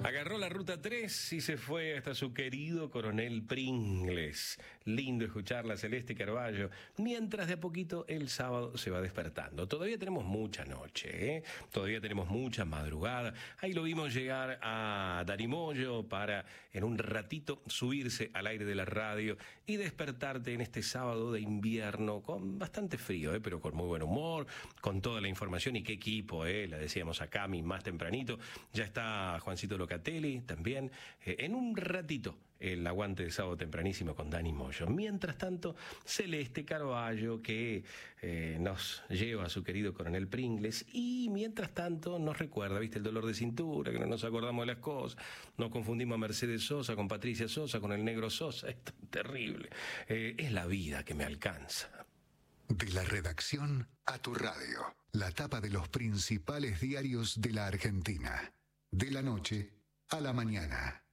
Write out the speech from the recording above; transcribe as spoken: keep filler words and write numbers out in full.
Agarró la ruta tres y se fue hasta su querido Coronel Pringles. Lindo escucharla, Celeste Carballo, mientras de a poquito el sábado se va despertando. Todavía tenemos mucha noche, ¿eh? Todavía tenemos mucha madrugada. Ahí lo vimos llegar a Dani Moyo para en un ratito subirse al aire de la radio y despertarte en este sábado de invierno con bastante frío, ¿eh? Pero con muy buen humor, con toda la información. Y qué equipo, ¿eh? La decíamos a Cami más tempranito. Ya está Juancito Locatelli también. Eh, en un ratito el aguante de sábado tempranísimo con Dani Moyo. Mientras tanto, Celeste Carballo, que eh, nos lleva a su querido Coronel Pringles, y mientras tanto nos recuerda, viste, el dolor de cintura, que no nos acordamos de las cosas, nos confundimos a Mercedes Sosa con Patricia Sosa, con el negro Sosa, esto es terrible. Eh, es la vida que me alcanza. De la redacción a tu radio, la tapa de los principales diarios de la Argentina, de la noche a la mañana.